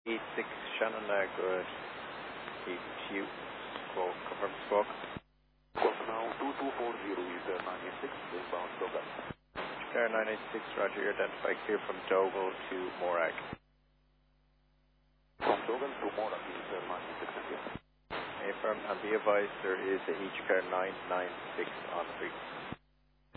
E6 Shannon, good. E2, squawk, confirm squawk. Squawk now, 2240 is 986, inbound Dogan. Car 986, roger, you're identified clear from Dogal to Morag. From Dogan to Morag is 986 again. Affirm, and be advised there is a Car 996 on frequency.